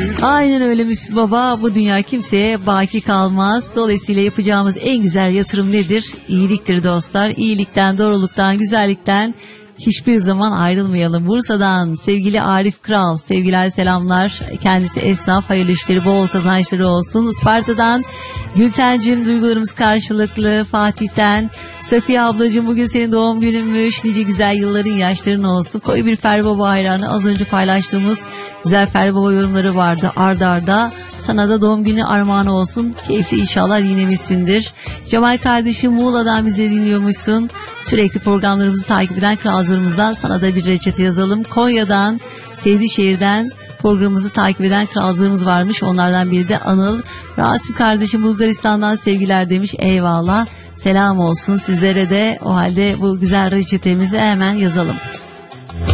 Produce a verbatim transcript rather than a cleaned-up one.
Aynen öyle Müslüm Baba. Bu dünya kimseye baki kalmaz. Dolayısıyla yapacağımız en güzel yatırım nedir? İyiliktir dostlar. İyilikten, doğruluktan, güzellikten hiçbir zaman ayrılmayalım. Bursa'dan sevgili Arif Kral, sevgiler selamlar. Kendisi esnaf, hayırlı işleri, bol kazançları olsun. Isparta'dan Gültencim, duygularımız karşılıklı. Fatih'ten Safiye ablacığım, bugün senin doğum gününmüş. Nice güzel yılların, yaşların olsun. Koyu bir Ferdi Baba hayranı. Az önce paylaştığımız güzel Ferdi Baba yorumları vardı arda arda. Sana da doğum günü armağanı olsun. Keyifli inşallah dinlemişsindir. Cemal kardeşim, Muğla'dan bizi dinliyormuşsun. Sürekli programlarımızı takip eden kralcılarımızdan sana da bir reçete yazalım. Konya'dan, Seydişehir'den programımızı takip eden kralcılarımız varmış. Onlardan biri de Anıl. Rasim kardeşim Bulgaristan'dan sevgiler demiş. Eyvallah. Selam olsun sizlere de. O halde bu güzel reçetemizi hemen yazalım.